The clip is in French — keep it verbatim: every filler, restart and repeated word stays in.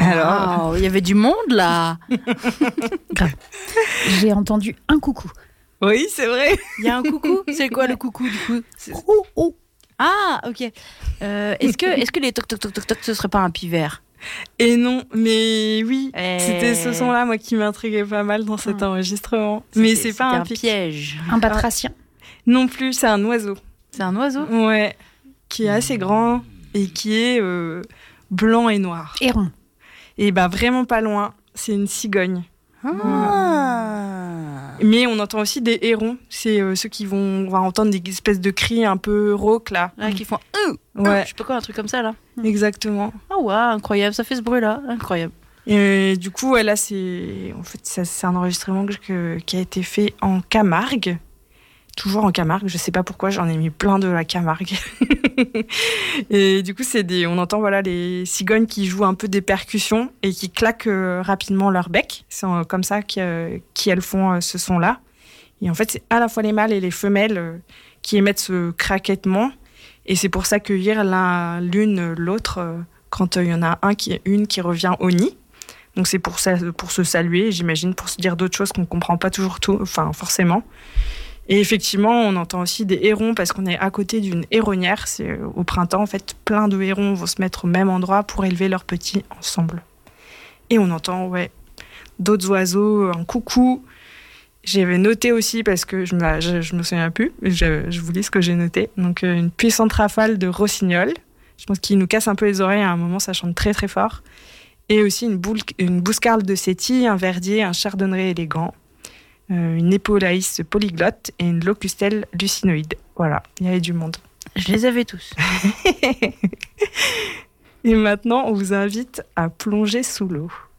Alors, il y avait du monde là. Grave. J'ai entendu un coucou. Oui, c'est vrai. Il y a un coucou. C'est quoi le coucou du coup? Oh, oh. Ah, ok. Euh, est-ce que, est-ce que les toc toc toc toc toc, ce serait pas un pivert? Et non, mais oui, Eh. c'était ce son-là, moi, qui m'intriguait pas mal dans cet Ah. enregistrement. Mais c'est pas un, un pic. piège. Un batracien. Non plus, c'est un oiseau. C'est un oiseau? Ouais, qui est assez grand et qui est euh, blanc et noir. Héron. Et bah vraiment pas loin, c'est une cigogne. Ah. Mais on entend aussi des hérons. C'est euh, ceux qui vont, on va entendre des espèces de cris un peu rauques là. Là, qui font. Euh, Ouais, euh, je sais pas quoi, un truc comme ça là. exactement. Ah ouais, incroyable, ça fait ce bruit là, incroyable. Et du coup, ouais, là, c'est en fait ça, c'est un enregistrement que, que- qui a été fait en Camargue. Toujours en Camargue, je sais pas pourquoi, j'en ai mis plein de la Camargue. Et du coup, c'est des, on entend voilà les cigognes qui jouent un peu des percussions et qui claquent euh, rapidement leur bec. C'est euh, comme ça qu'elles qu'elles font euh, ce son-là. Et en fait, c'est à la fois les mâles et les femelles euh, qui émettent ce craquettement. Et c'est pour s'accueillir l'un, l'une, l'autre euh, quand il y en a un qui, une qui revient au nid. Donc c'est pour, ça, pour se saluer, j'imagine, pour se dire d'autres choses qu'on ne comprend pas toujours tout, enfin forcément. Et effectivement, on entend aussi des hérons parce qu'on est à côté d'une héronnière. C'est euh, au printemps, en fait, plein de hérons vont se mettre au même endroit pour élever leurs petits ensemble. Et on entend, ouais, d'autres oiseaux, un coucou. J'avais noté aussi, parce que je me, je, je me souviens plus, je, je vous lis ce que j'ai noté. Donc, euh, une puissante rafale de rossignols. Je pense qu'il nous casse un peu les oreilles, à un moment, ça chante très très fort. Et aussi une, boule, une bouscarle de sétille, un verdier, un chardonneret élégant, euh, une épolaïs polyglotte et une locustelle lucinoïde. Voilà, il y avait du monde. Je les avais tous. Et maintenant, on vous invite à plonger sous l'eau.